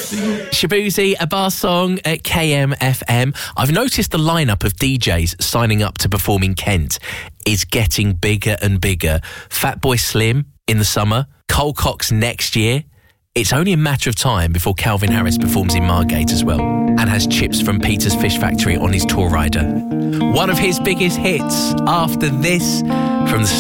Shaboozey, a bar song at KMFM. I've noticed the lineup of DJs signing up to perform in Kent is getting bigger and bigger. Fatboy Slim in the summer, Cole Cox next year. It's only a matter of time before Calvin Harris performs in Margate as well and has chips from Peter's Fish Factory on his tour rider. One of his biggest hits after this from the